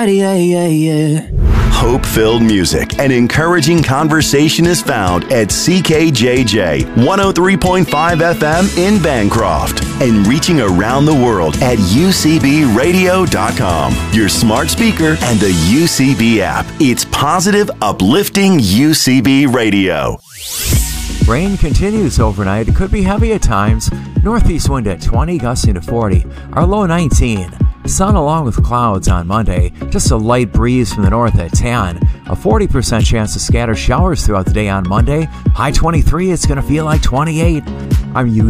Yeah, yeah, yeah. Hope-filled music and encouraging conversation is found at CKJJ 103.5 FM in Bancroft and reaching around the world at UCBradio.com, your smart speaker and the UCB app. It's positive, uplifting UCB Radio. Rain continues overnight. It could be heavy at times. Northeast wind at 20, gusting to 40. Our low 19. Sun along with clouds on Monday. Just a light breeze from the north at 10. A 40% chance of scattered showers throughout the day on Monday. High 23. It's going to feel like 28. I'm